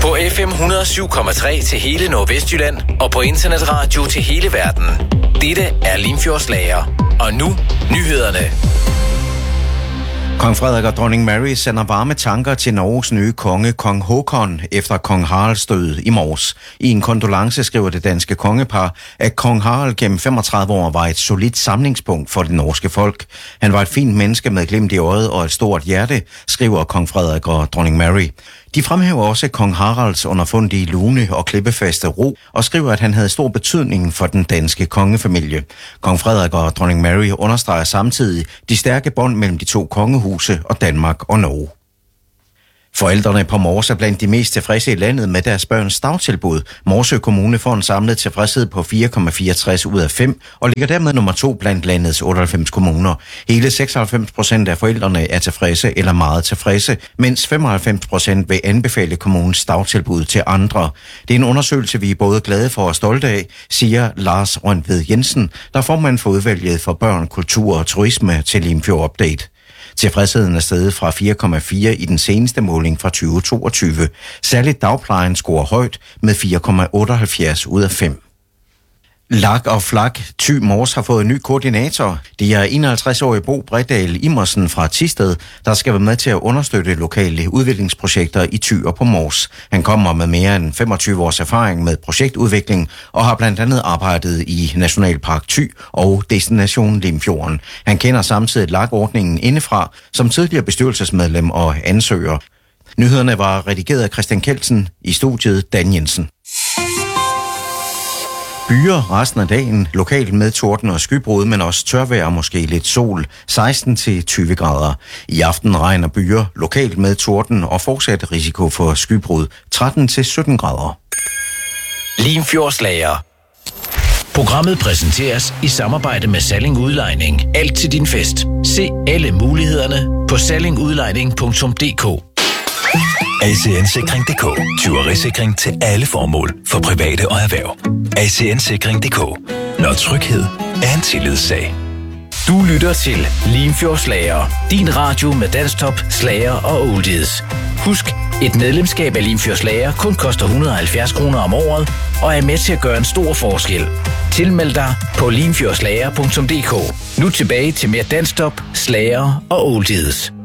På FM 107,3 til hele Nordvestjylland og på internetradio til hele verden. Dette er Limfjordslager. Og nu nyhederne. Kong Frederik og dronning Mary sender varme tanker til Norges nye konge, kong Håkon, efter kong Haralds død i morges. I en kondolence skriver det danske kongepar, at kong Harald gennem 35 år var et solidt samlingspunkt for det norske folk. Han var et fint menneske med glimt i øjet og et stort hjerte, skriver kong Frederik og dronning Mary. De fremhæver også kong Haralds underfundige lune og klippefaste ro og skriver, at han havde stor betydning for den danske kongefamilie. Kong Frederik og dronning Mary understreger samtidig de stærke bånd mellem de to kongehuse og Danmark og Norge. Forældrene på Mors er blandt de mest tilfredse i landet med deres børns dagtilbud. Morsø Kommune får en samlet tilfredshed på 4,64 ud af 5 og ligger dermed nummer 2 blandt landets 98 kommuner. Hele 96% af forældrene er tilfredse eller meget tilfredse, mens 95% vil anbefale kommunens dagtilbud til andre. Det er en undersøgelse, vi er både glade for og stolte af, siger Lars Røntved Jensen, der er formand for udvalget for børn, kultur og turisme til Limfjord Update. Tilfredsheden er steget fra 4,4 i den seneste måling fra 2022. Særligt dagplejen scorer højt med 4,78 ud af 5. Lak og Flak Thy Mors har fået en ny koordinator. Det er 51-årige Bo Bredal Imersen fra Thisted, der skal være med til at understøtte lokale udviklingsprojekter i Thy og på Mors. Han kommer med mere end 25 års erfaring med projektudvikling og har blandt andet arbejdet i Nationalpark Thy og Destination Limfjorden. Han kender samtidig LAK-ordningen indefra som tidligere bestyrelsesmedlem og ansøger. Nyhederne var redigeret af Christian Kelsen, i studiet Dan Jensen. Byer resten af dagen, lokalt med torden og skybrud, men også tørvejr og måske lidt sol, 16-20 grader. I aften regner byer, lokalt med torden og fortsat risiko for skybrud, 13-17 grader. Limfjordslager. Programmet præsenteres i samarbejde med Salling Udlejning. Alt til din fest. Se alle mulighederne på sallingudlejning.dk. ACN-sikring.dk. Tyverisikring til alle formål for private og erhverv. ACN-sikring.dk. Når tryghed er en tillidssag. Du lytter til Limfjordslager. Din radio med dansktop, slager og oldies. Husk, et medlemskab af Limfjordslager kun koster 170 kroner om året og er med til at gøre en stor forskel. Tilmeld dig på limfjordslager.dk. Nu tilbage til mere dansktop, slager og oldies.